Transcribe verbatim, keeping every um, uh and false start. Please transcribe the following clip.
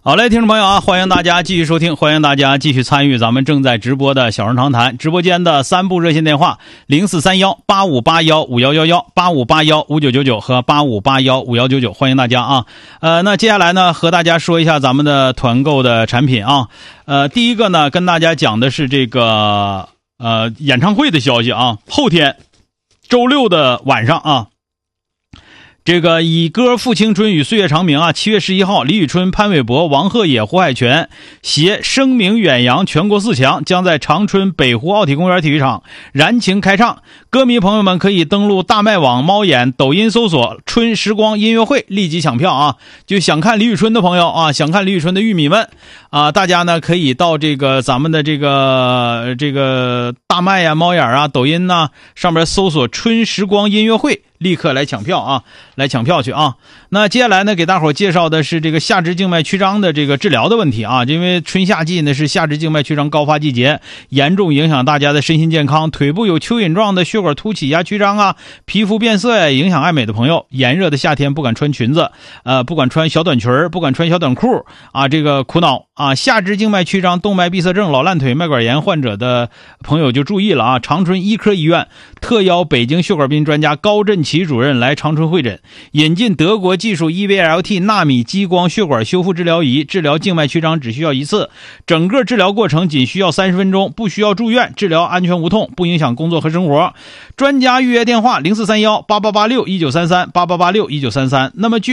好嘞，听众朋友啊，欢迎大家继续收听，欢迎大家继续参与咱们正在直播的小声长谈直播间的三部热线电话零四三一八五八一五一一一 八五八一五九九九和八五八一五一九九，欢迎大家啊。呃，那接下来呢，和大家说一下咱们的团购的产品啊。呃，第一个呢，跟大家讲的是这个呃演唱会的消息啊，后天周六的晚上啊。这个以歌复青春与岁月长明啊，七月十一号，李宇春、潘玮柏、王鹤野、胡海泉携声名远扬全国四强，将在长春北湖奥体公园体育场燃情开唱。歌迷朋友们可以登录大麦网、猫眼、抖音搜索春时光音乐会，立即抢票啊！就想看李宇春的朋友啊，想看李宇春的玉米们啊，大家呢可以到这个咱们的这个这个大麦呀、猫眼啊、抖音呐、啊、上面搜索春时光音乐会，立刻来抢票啊，来抢票去啊！那接下来呢，给大伙介绍的是这个下肢静脉曲张的这个治疗的问题啊，因为春夏季呢是下肢静脉曲张高发季节，严重影响大家的身心健康。腿部有蚯蚓状的血管凸起呀、曲张啊，皮肤变色呀，影响爱美的朋友，炎热的夏天不敢穿裙子，呃，不敢穿小短裙，不敢穿小短裤啊，这个苦恼啊！下肢静脉曲张、动脉闭塞症、老烂腿、脉管炎患者的朋友就注意了啊！长春医科医院特邀北京血管病专家高振奇主任来长春会诊，引进德国技术 E V L T 纳米激光血管修复治疗仪，治疗静脉曲张只需要一次，整个治疗过程仅需要三十分钟，不需要住院，治疗安全无痛，不影响工作和生活。专家预约电话零四三一八八八六一九三三 八八八六一九三三。那么据